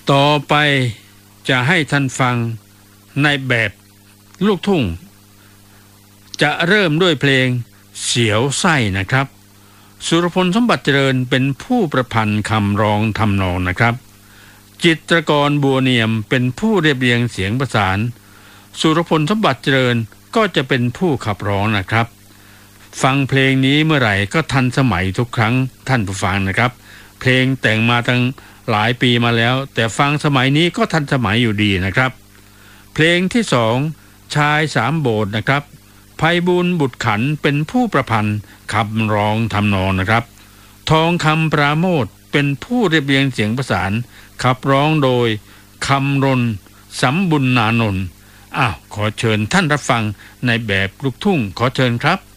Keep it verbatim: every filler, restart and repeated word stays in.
ต่อไปจะให้ท่านฟังในแบบลูกทุ่งจะเริ่มด้วยเพลงเสียวไส้นะครับสุรพลสมบัติเจริญเป็นผู้ประพันธ์คำร้องทำนองนะครับจิตรกรบัวเนียมเป็นผู้เรียบเรียงเสียงประสานสุรพลสมบัติเจริญก็จะเป็นผู้ขับร้องนะครับฟังเพลงนี้เมื่อไหร่ก็ทันสมัยทุกครั้งท่านผู้ฟังนะครับเพลงแต่งมาตั้งหลายปีมาแล้วแต่ฟังสมัยนี้ก็ทันสมัยอยู่ดีนะครับเพลงที่สองชายสามโบสถ์นะครับไพบูลย์บุตรขันเป็นผู้ประพันธ์ขับร้องทำนองนะครับทองคำปราโมทย์เป็นผู้เรียบเรียงเสียงประสานขับร้องโดยคำรณสำบุญนานนท์อ้าวขอเชิญท่านรับฟังในแบบลูกทุ่งขอเชิญครับ